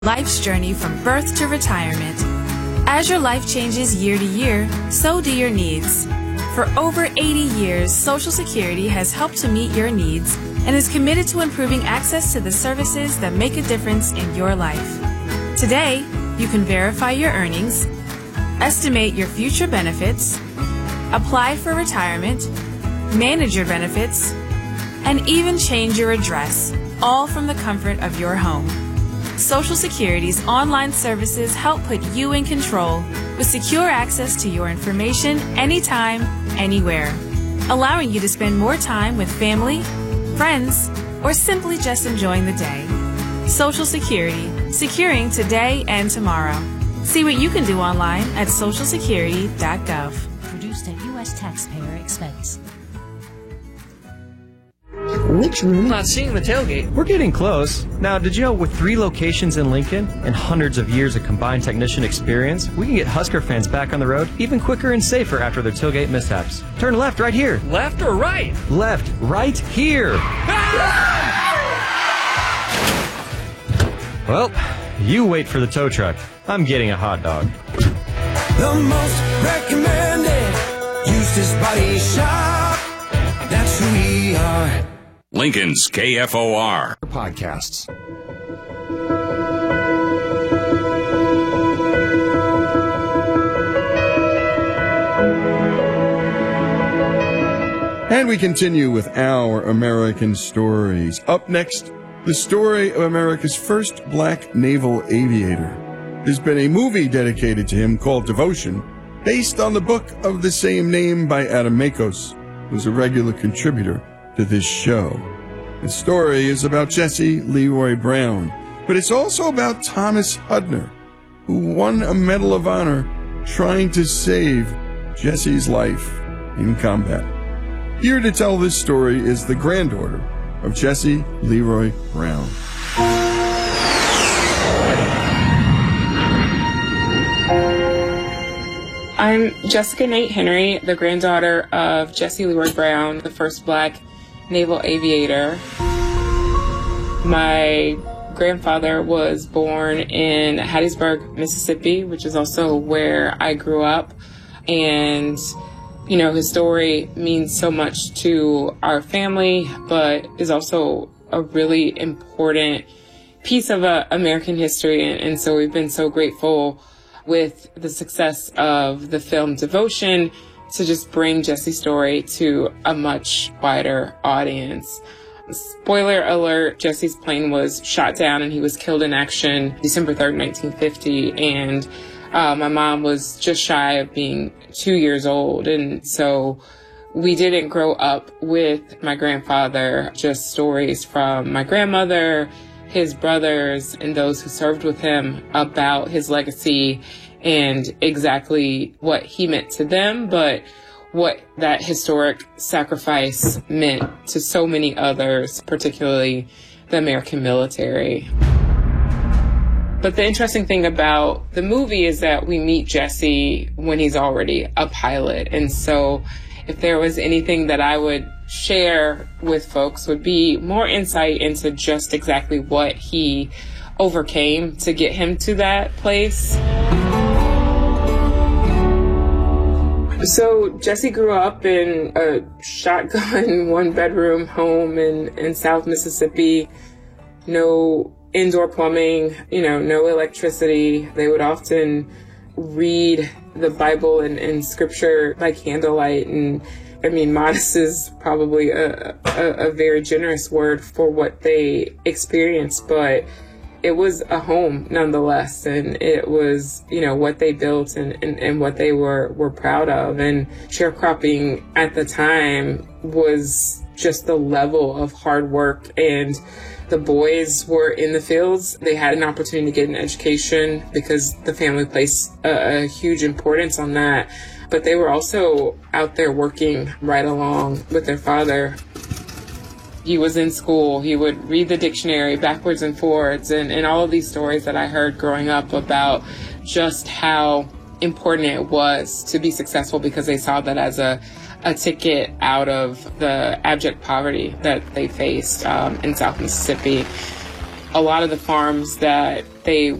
Life's journey from birth to retirement. As your life changes year to year, so do your needs. For over 80 years, Social Security has helped to meet your needs and is committed to improving access to the services that make a difference in your life. Today, you can verify your earnings, estimate your future benefits, apply for retirement, manage your benefits, and even change your address, all from the comfort of your home. Social Security's online services help put you in control with secure access to your information anytime, anywhere, allowing you to spend more time with family, friends, or simply just enjoying the day. Social Security, securing today and tomorrow. See what you can do online at socialsecurity.gov. Produced at U.S. taxpayer expense. Which one? Not seeing the tailgate. We're getting close. Now, did you know with 3 locations in Lincoln and hundreds of years of combined technician experience, we can get Husker fans back on the road even quicker and safer after their tailgate mishaps? Turn left right here. Left or right? Left right here. Well, you wait for the tow truck. I'm getting a hot dog. The most recommended Eustace Body Shop. That's who we are. Lincoln's KFOR. Podcasts. And we continue with our American stories. Up next, the story of America's first black naval aviator. There's been a movie dedicated to him called Devotion, based on the book of the same name by Adam Makos, who's a regular contributor to this show. The story is about Jesse Leroy Brown, but it's also about Thomas Hudner, who won a Medal of Honor trying to save Jesse's life in combat. Here to tell this story is the granddaughter of Jesse Leroy Brown. I'm Jessica Nate Henry, the granddaughter of Jesse Leroy Brown, the first black naval aviator. My grandfather was born in Hattiesburg, Mississippi, which is also where I grew up. And, you know, his story means so much to our family, but is also a really important piece of American history. And so we've been so grateful with the success of the film Devotion to just bring Jesse's story to a much wider audience. Spoiler alert, Jesse's plane was shot down and he was killed in action December 3rd, 1950. And my mom was just shy of being 2 years old. And so we didn't grow up with my grandfather, just stories from my grandmother, his brothers, and those who served with him about his legacy and exactly what he meant to them, but what that historic sacrifice meant to so many others, particularly the American military. But the interesting thing about the movie is that we meet Jesse when he's already a pilot. And so if there was anything that I would share with folks would be more insight into just exactly what he overcame to get him to that place. So Jesse grew up in a shotgun, 1-bedroom home in South Mississippi. No indoor plumbing, no electricity. They would often read the Bible and scripture by candlelight. And I mean, modest is probably a very generous word for what they experienced, but it was a home nonetheless, and it was, what they built and what they were proud of. And sharecropping at the time was just the level of hard work, and the boys were in the fields. They had an opportunity to get an education because the family placed a huge importance on that. But they were also out there working right along with their father. He was in school. He would read the dictionary backwards and forwards, and all of these stories that I heard growing up about just how important it was to be successful because they saw that as a ticket out of the abject poverty that they faced in South Mississippi. A lot of the farms that they